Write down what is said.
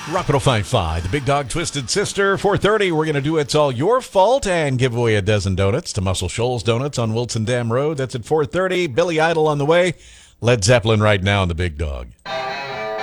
Rock 105.5, the Big Dog Twisted Sister. 4:30, we're going to do It's All Your Fault and give away a dozen donuts to Muscle Shoals Donuts on Wilson Dam Road. That's at 4:30. Billy Idol on the way. Led Zeppelin right now on the Big Dog.